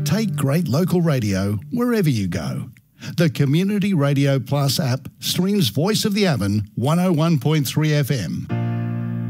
Take great local radio wherever you go. The Community Radio Plus app streams Voice of the Avon 101.3 FM.